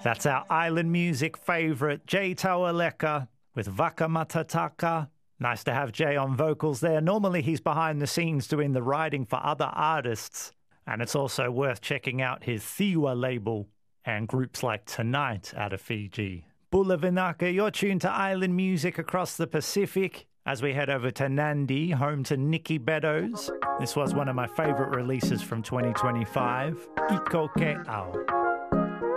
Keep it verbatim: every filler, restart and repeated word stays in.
That's our island music favourite, Jay Tawaleka with Vaka Matataka. Nice to have Jay on vocals there. Normally he's behind the scenes doing the writing for other artists. And it's also worth checking out his Thiwa label and groups like Tonight out of Fiji. Bula Vinaka, you're tuned to island music across the Pacific as we head over to Nandi, home to Nikki Beddoes. This was one of my favourite releases from twenty twenty-five, Iko Ke Ao.